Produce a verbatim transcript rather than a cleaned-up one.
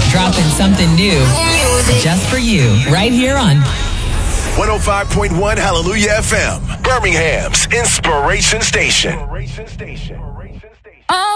dropping something new just for you right here on one oh five point one Hallelujah F M, Birmingham's Inspiration Station.